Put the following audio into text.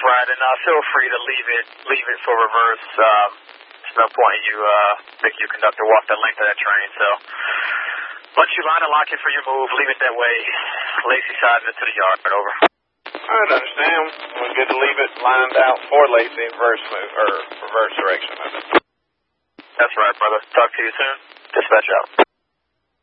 Right, and feel free to leave it for reverse. There's no point in you making your conductor walk the length of that train. So once you line and lock it for your move, leave it that way. Lacey side into the yard. Over. I understand. We're good to leave it lined out for Lacey in reverse direction. That's right, brother. Talk to you soon. Dispatch out.